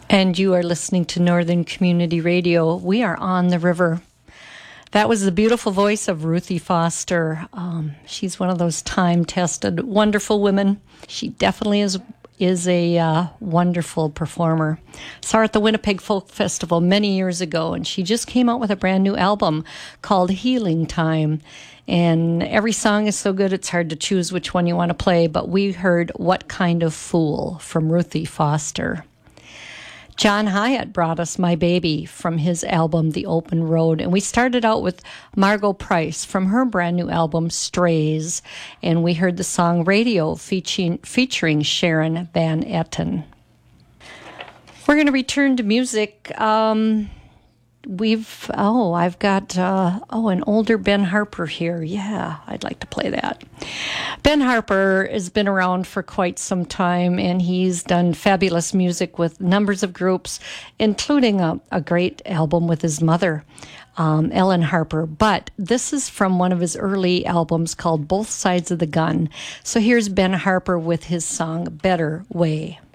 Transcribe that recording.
And you are listening to Northern Community Radio. We are on the river. That was the beautiful voice of Ruthie Foster. She's one of those time-tested, wonderful women. She definitely is a wonderful performer. Saw her at the Winnipeg Folk Festival many years ago, and she just came out with a brand new album called Healing Time. And every song is so good, it's hard to choose which one you want to play, but we heard What Kind of Fool from Ruthie Foster. John Hiatt brought us My Baby from his album, The Open Road. And we started out with Margo Price from her brand new album, Strays. And we heard the song Radio featuring Sharon Van Etten. We're going to return to music. I've got an older Ben Harper here. Yeah, I'd like to play that. Ben Harper has been around for quite some time, and he's done fabulous music with numbers of groups, including a great album with his mother, Ellen Harper. But this is from one of his early albums called Both Sides of the Gun. So here's Ben Harper with his song, Better Way.